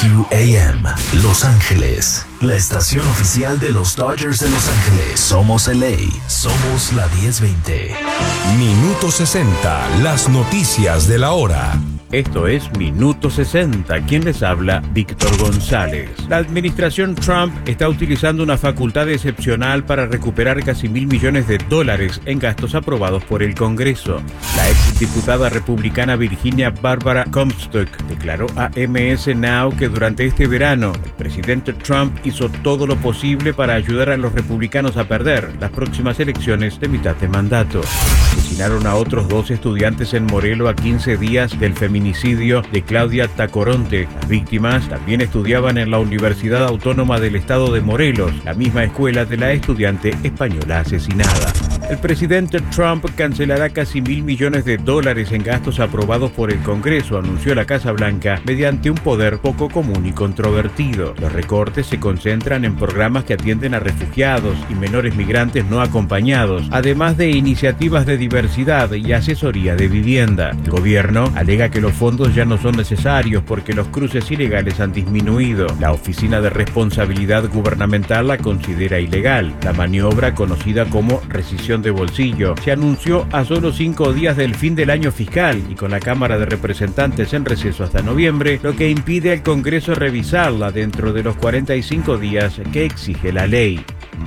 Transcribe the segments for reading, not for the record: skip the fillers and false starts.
WQAM, Los Ángeles, la estación oficial de los Dodgers de Los Ángeles. Somos LA, somos la 1020. Minuto 60, las noticias de la hora. Esto es Minuto 60. ¿Quién les habla? Víctor González. La administración Trump está utilizando una facultad excepcional para recuperar casi $1.000 millones en gastos aprobados por el Congreso. La exdiputada republicana Virginia Barbara Comstock declaró a MS Now que durante este verano el presidente Trump hizo todo lo posible para ayudar a los republicanos a perder las próximas elecciones de mitad de mandato. Asesinaron a otros 2 estudiantes en Morelos a 15 días del feminicidio de Claudia Tacoronte. Las víctimas también estudiaban en la Universidad Autónoma del Estado de Morelos, la misma escuela de la estudiante española asesinada. El presidente Trump cancelará casi $1.000 millones en gastos aprobados por el Congreso, anunció la Casa Blanca, mediante un poder poco común y controvertido. Los recortes se concentran en programas que atienden a refugiados y menores migrantes no acompañados, además de iniciativas de diversidad y asesoría de vivienda. El gobierno alega que los fondos ya no son necesarios porque los cruces ilegales han disminuido. La Oficina de Responsabilidad Gubernamental la considera ilegal. La maniobra, conocida como rescisión de bolsillo, se anunció a solo 5 días del fin del año fiscal y con la Cámara de Representantes en receso hasta noviembre, lo que impide al Congreso revisarla dentro de los 45 días que exige la ley.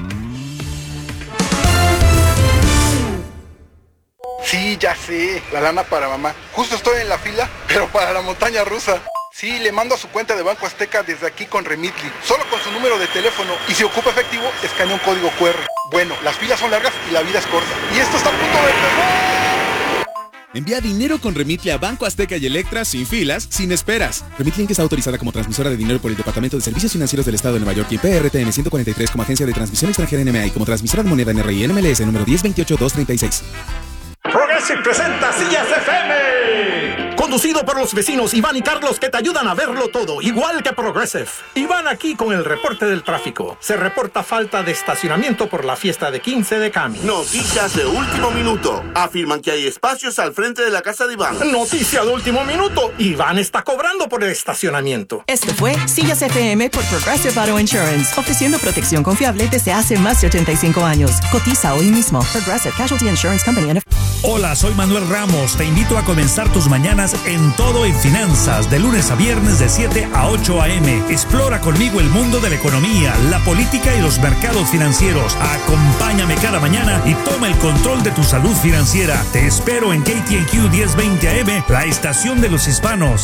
Sí, ya sé, la lana para mamá. Justo estoy en la fila, pero para la montaña rusa. Sí, le mando a su cuenta de Banco Azteca desde aquí con Remitly, solo con su número de teléfono, y si ocupa efectivo, escanea un código QR. Bueno, las filas son largas y la vida es corta. Y esto está a punto de empezar. Envía dinero con Remitly a Banco Azteca y Electra sin filas, sin esperas. Remitly Inc. está autorizada como transmisora de dinero por el Departamento de Servicios Financieros del Estado de Nueva York y PRTN 143 como agencia de transmisión extranjera NMA y como transmisora de moneda NRI NMLS número 1028236. Progressive presenta Sillas FM, conducido por los vecinos Iván y Carlos, que te ayudan a verlo todo, igual que Progressive. Iván aquí con el reporte del tráfico. Se reporta falta de estacionamiento por la fiesta de 15 de Cami. Noticias de último minuto. Afirman que hay espacios al frente de la casa de Iván. Noticia de último minuto. Iván está cobrando por el estacionamiento. Este fue Sillas FM por Progressive Auto Insurance, ofreciendo protección confiable desde hace más de 85 años. Cotiza hoy mismo. Progressive Casualty Insurance Company. Hola, soy Manuel Ramos. Te invito a comenzar tus mañanas en Todo en Finanzas, de lunes a viernes de 7 a 8 a.m. Explora conmigo el mundo de la economía, la política y los mercados financieros. Acompáñame cada mañana y toma el control de tu salud financiera. Te espero en KTNQ 1020 AM, la estación de los hispanos.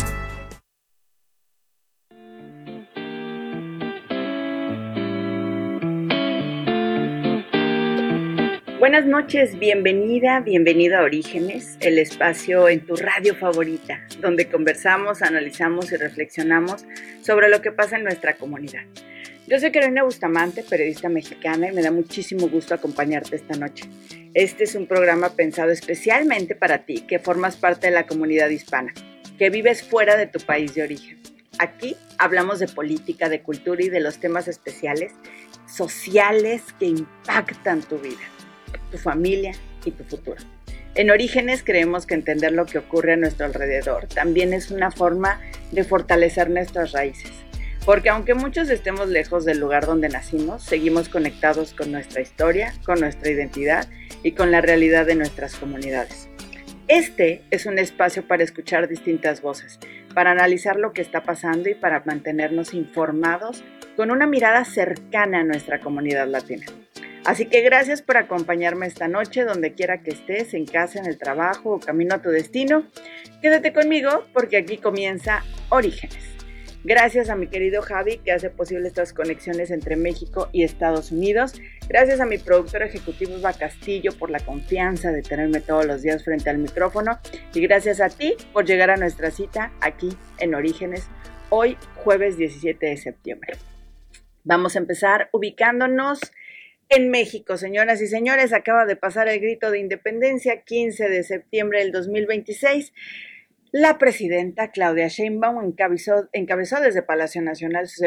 Buenas noches, bienvenido a Orígenes, el espacio en tu radio favorita, donde conversamos, analizamos y reflexionamos sobre lo que pasa en nuestra comunidad. Yo soy Carolina Bustamante, periodista mexicana, y me da muchísimo gusto acompañarte esta noche. Este es un programa pensado especialmente para ti, que formas parte de la comunidad hispana, que vives fuera de tu país de origen. Aquí hablamos de política, de cultura y de los temas especiales, sociales que impactan tu vida, tu familia y tu futuro. En Orígenes creemos que entender lo que ocurre a nuestro alrededor también es una forma de fortalecer nuestras raíces, porque aunque muchos estemos lejos del lugar donde nacimos, seguimos conectados con nuestra historia, con nuestra identidad y con la realidad de nuestras comunidades. Este es un espacio para escuchar distintas voces, para analizar lo que está pasando y para mantenernos informados con una mirada cercana a nuestra comunidad latina. Así que gracias por acompañarme esta noche, donde quiera que estés, en casa, en el trabajo o camino a tu destino. Quédate conmigo porque aquí comienza Orígenes. Gracias a mi querido Javi, que hace posible estas conexiones entre México y Estados Unidos. Gracias a mi productor ejecutivo Eva Castillo por la confianza de tenerme todos los días frente al micrófono. Y gracias a ti por llegar a nuestra cita aquí en Orígenes, hoy jueves 17 de septiembre. Vamos a empezar ubicándonos en México, señoras y señores. Acaba de pasar el grito de independencia, 15 de septiembre del 2026. La presidenta Claudia Sheinbaum encabezó desde Palacio Nacional su